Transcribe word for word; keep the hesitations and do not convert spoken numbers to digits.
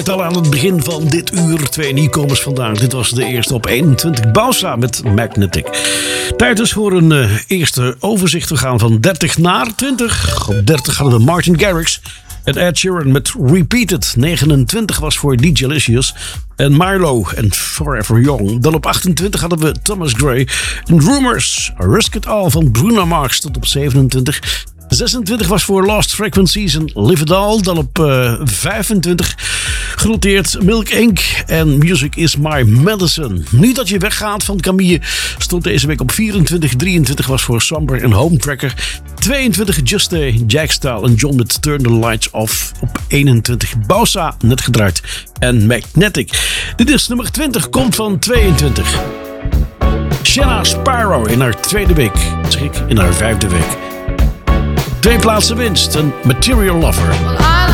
Al aan het begin van dit uur, twee nieuwkomers vandaag. Dit was de eerste op eenentwintig, Bausa met Magnetic. Tijd dus voor een uh, eerste overzicht. We gaan van dertig naar twintig. Op dertig hadden we Martin Garrix en Ed Sheeran met Repeated. negenentwintig was voor D J Licious en Milo en Forever Young. Dan op achtentwintig hadden we Thomas Gray en Rumors. Risk It All van Bruno Mars tot op zevenentwintig. zesentwintig was voor Lost Frequencies en Live It All. Dan op uh, vijfentwintig genoteerd Milk Incorporated en Music Is My Medicine. Nu dat je weggaat van Camille stond deze week op vierentwintig. drieëntwintig was voor Somber en Home Tracker. tweeëntwintig Just Stay, Jack Style en John met Turn the Lights Off. Op eenentwintig Bausa, net gedraaid, en Magnetic. Dit is nummer twintig, komt van tweeëntwintig. Shanna Sparrow in haar tweede week. Zeg ik, in haar vijfde week. Twee plaatsen winst, een Material Lover.